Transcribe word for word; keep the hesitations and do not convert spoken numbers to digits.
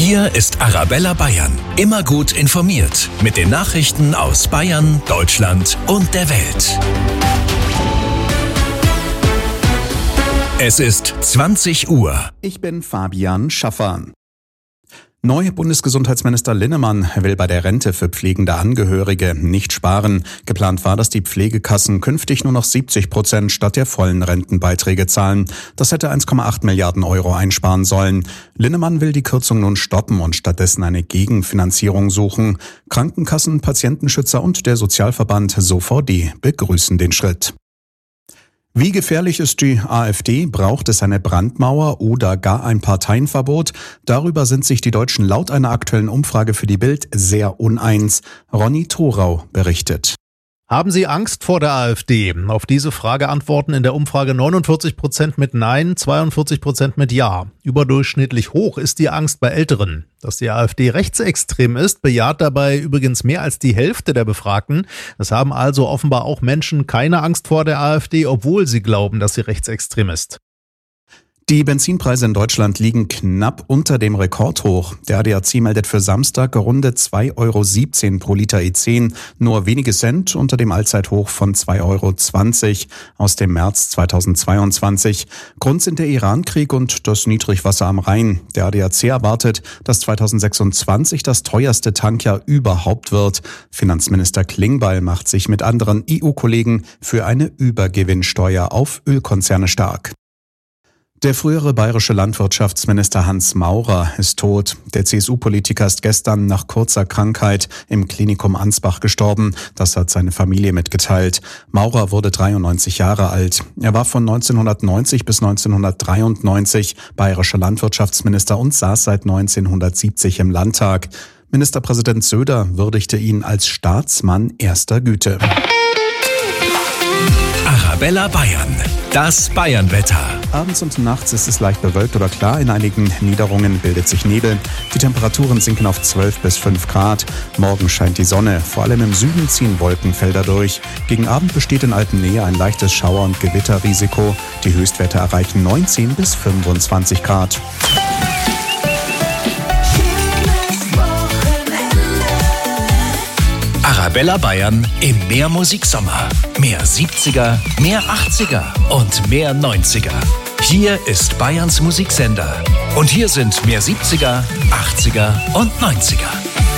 Hier ist Arabella Bayern. Immer gut informiert mit den Nachrichten aus Bayern, Deutschland und der Welt. Es ist zwanzig Uhr. Ich bin Fabian Schaffer. Neuer Bundesgesundheitsminister Linnemann will bei der Rente für pflegende Angehörige nicht sparen. Geplant war, dass die Pflegekassen künftig nur noch siebzig Prozent statt der vollen Rentenbeiträge zahlen. Das hätte eins Komma acht Milliarden Euro einsparen sollen. Linnemann will die Kürzung nun stoppen und stattdessen eine Gegenfinanzierung suchen. Krankenkassen, Patientenschützer und der Sozialverband SoVD begrüßen den Schritt. Wie gefährlich ist die AfD? Braucht es eine Brandmauer oder gar ein Parteienverbot? Darüber sind sich die Deutschen laut einer aktuellen Umfrage für die Bild sehr uneins. Ronny Thorau berichtet. Haben Sie Angst vor der AfD? Auf diese Frage antworten in der Umfrage neunundvierzig Prozent mit Nein, zweiundvierzig Prozent mit Ja. Überdurchschnittlich hoch ist die Angst bei Älteren. Dass die AfD rechtsextrem ist, bejaht dabei übrigens mehr als die Hälfte der Befragten. Es haben also offenbar auch Menschen keine Angst vor der AfD, obwohl sie glauben, dass sie rechtsextrem ist. Die Benzinpreise in Deutschland liegen knapp unter dem Rekordhoch. Der A D A C meldet für Samstag runde zwei Euro siebzehn pro Liter E zehn, nur wenige Cent unter dem Allzeithoch von zwei Euro zwanzig aus dem März zweitausendzweiundzwanzig. Grund sind der Irankrieg und das Niedrigwasser am Rhein. Der A D A C erwartet, dass zweitausendsechsundzwanzig das teuerste Tankjahr überhaupt wird. Finanzminister Klingbeil macht sich mit anderen E U-Kollegen für eine Übergewinnsteuer auf Ölkonzerne stark. Der frühere bayerische Landwirtschaftsminister Hans Maurer ist tot. Der C S U-Politiker ist gestern nach kurzer Krankheit im Klinikum Ansbach gestorben. Das hat seine Familie mitgeteilt. Maurer wurde dreiundneunzig Jahre alt. Er war von neunzehnhundertneunzig bis neunzehnhundertdreiundneunzig bayerischer Landwirtschaftsminister und saß seit neunzehnhundertsiebzig im Landtag. Ministerpräsident Söder würdigte ihn als Staatsmann erster Güte. Arabella Bayern, das Bayernwetter. Abends und nachts ist es leicht bewölkt oder klar. In einigen Niederungen bildet sich Nebel. Die Temperaturen sinken auf zwölf bis fünf Grad. Morgen scheint die Sonne. Vor allem im Süden ziehen Wolkenfelder durch. Gegen Abend besteht in Alpennähe ein leichtes Schauer- und Gewitterrisiko. Die Höchstwerte erreichen neunzehn bis fünfundzwanzig Grad. Arabella Bayern im Mehr Musiksommer. Mehr siebziger, mehr achtziger und mehr neunziger. Hier ist Bayerns Musiksender. Und hier sind mehr siebziger, achtziger und neunziger.